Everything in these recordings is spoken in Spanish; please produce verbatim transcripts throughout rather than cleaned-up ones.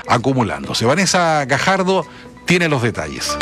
acumulándose. Vanessa Gajardo tiene los detalles.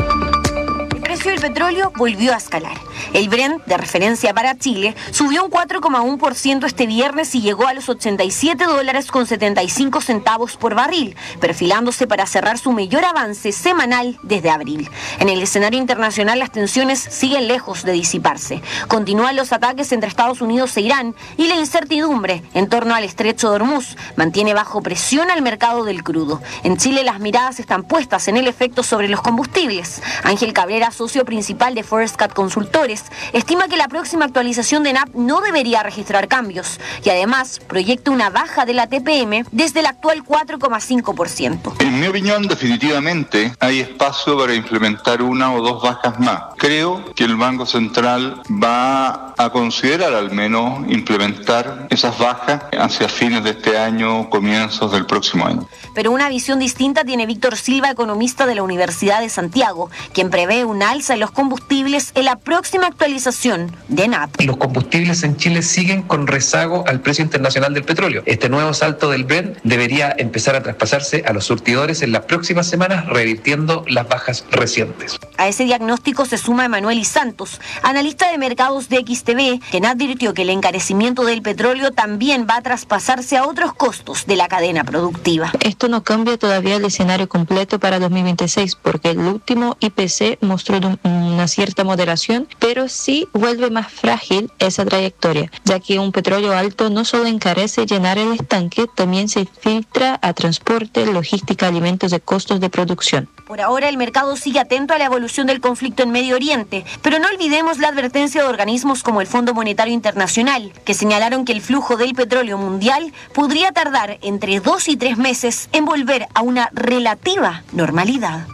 El precio del petróleo volvió a escalar. El Brent, de referencia para Chile, subió un cuatro coma uno por ciento este viernes y llegó a los ochenta y siete dólares con setenta y cinco centavos por barril, perfilándose para cerrar su mayor avance semanal desde abril. En el escenario internacional, las tensiones siguen lejos de disiparse. Continúan los ataques entre Estados Unidos e Irán y la incertidumbre en torno al estrecho de Hormuz mantiene bajo presión al mercado del crudo. En Chile, las miradas están puestas en el efecto sobre los combustibles. Ángel Cabrera, socio principal de Forescat Consultores, estima que la próxima actualización de N A P no debería registrar cambios y además proyecta una baja de la T P M desde el actual cuatro coma cinco por ciento. En mi opinión, definitivamente hay espacio para implementar una o dos bajas más. Creo que el Banco Central va a considerar al menos implementar esas bajas hacia fines de este año, comienzos del próximo año. Pero una visión distinta tiene Víctor Silva, economista de la Universidad de Santiago, quien prevé un alza en los combustibles en la próxima actualización de N A P. Los combustibles en Chile siguen con rezago al precio internacional del petróleo. Este nuevo salto del Brent debería empezar a traspasarse a los surtidores en las próximas semanas, revirtiendo las bajas recientes. A ese diagnóstico se suma Emanuel y Santos, analista de mercados de X T V, quien advirtió que el encarecimiento del petróleo también va a traspasarse a otros costos de la cadena productiva. Esto no cambia todavía el escenario completo para dos mil veintiséis, porque el último I P C mostró una cierta moderación, pero sí vuelve más frágil esa trayectoria, ya que un petróleo alto no solo encarece llenar el estanque, también se filtra a transporte, logística, alimentos y costos de producción. Por ahora el mercado sigue atento a la evolución del conflicto en Medio Oriente, pero no olvidemos la advertencia de organismos como el Fondo Monetario Internacional, que señalaron que el flujo del petróleo mundial podría tardar entre dos y tres meses en volver a una relativa normalidad.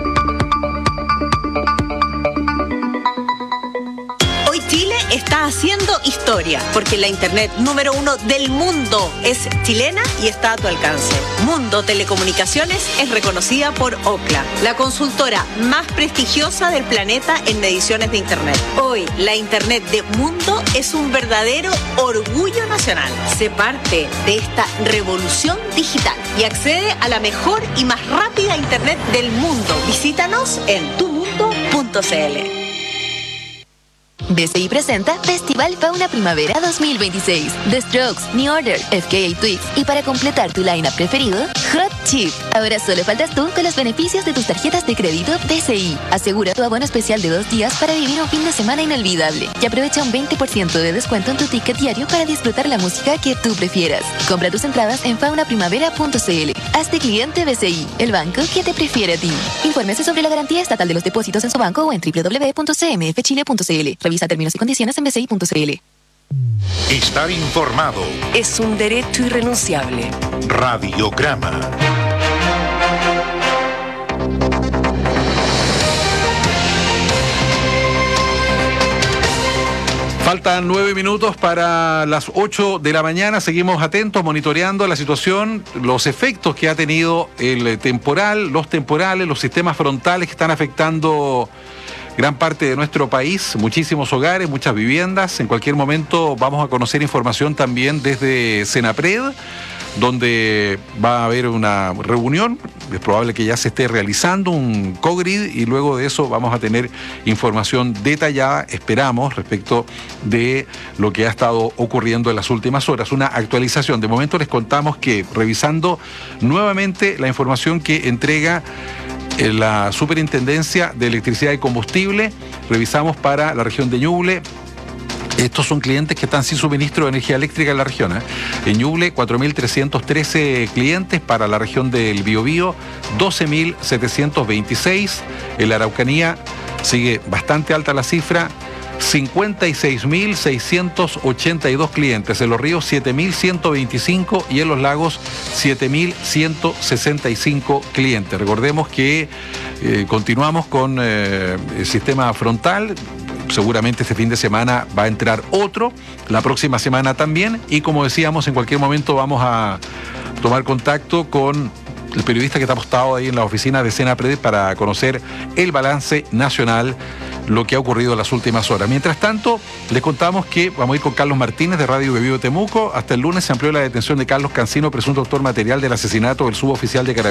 Chile está haciendo historia, porque la internet número uno del mundo es chilena y está a tu alcance. Mundo Telecomunicaciones es reconocida por Ookla, la consultora más prestigiosa del planeta en mediciones de internet. Hoy, la internet de Mundo es un verdadero orgullo nacional. Sé parte de esta revolución digital y accede a la mejor y más rápida internet del mundo. Visítanos en tu mundo punto c l. B C I presenta Festival Fauna Primavera dos mil veintiséis. The Strokes, New Order, F K A Twigs y para completar tu line-up preferido, Hot Chip. Ahora solo faltas tú con los beneficios de tus tarjetas de crédito B C I. Asegura tu abono especial de dos días para vivir un fin de semana inolvidable y aprovecha un veinte por ciento de descuento en tu ticket diario para disfrutar la música que tú prefieras. Compra tus entradas en fauna primavera punto c l. Hazte cliente B C I, el banco que te prefiere a ti. Infórmese sobre la garantía estatal de los depósitos en su banco o en doble u doble u doble u punto c m f chile punto c l. Revisa términos y condiciones en b c i punto c l. Estar informado es un derecho irrenunciable. Radiograma. Faltan nueve minutos para las ocho de la mañana. Seguimos atentos, monitoreando la situación, los efectos que ha tenido el temporal, los temporales, los sistemas frontales que están afectando gran parte de nuestro país, muchísimos hogares, muchas viviendas. En cualquier momento vamos a conocer información también desde Senapred, donde va a haber una reunión, es probable que ya se esté realizando un COGRID y luego de eso vamos a tener información detallada, esperamos, respecto de lo que ha estado ocurriendo en las últimas horas. Una actualización. De momento les contamos que, revisando nuevamente la información que entrega la Superintendencia de Electricidad y Combustible, revisamos para la región de Ñuble. Estos son clientes que están sin suministro de energía eléctrica en la región. ¿eh? En Ñuble, cuatro mil trescientos trece clientes. Para la región del Biobío, doce mil setecientos veintiséis. En la Araucanía sigue bastante alta la cifra, cincuenta y seis mil seiscientos ochenta y dos clientes. En los ríos, siete mil ciento veinticinco y en los lagos, siete mil ciento sesenta y cinco clientes. Recordemos que eh, continuamos con eh, el sistema frontal. Seguramente este fin de semana va a entrar otro, la próxima semana también, y como decíamos, en cualquier momento vamos a tomar contacto con el periodista que está apostado ahí en la oficina de Senapred para conocer el balance nacional, lo que ha ocurrido en las últimas horas. Mientras tanto, les contamos que vamos a ir con Carlos Martínez de Radio Biobío Temuco. Hasta el lunes se amplió la detención de Carlos Cancino, presunto autor material del asesinato del suboficial de Carabineros